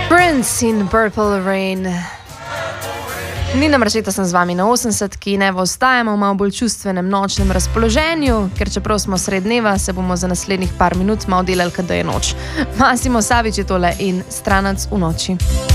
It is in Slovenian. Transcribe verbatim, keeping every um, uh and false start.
Prince in Purple Rain. Nina Marčeta sem z vami na osemdesetki, ne ostajamo v malo bolj čustvenem nočnem razpoloženju, ker čeprav smo sred dneva, se bomo za naslednjih par minut malo delali, kad da je noč. Massimo Savić je tole in Stranac v noči.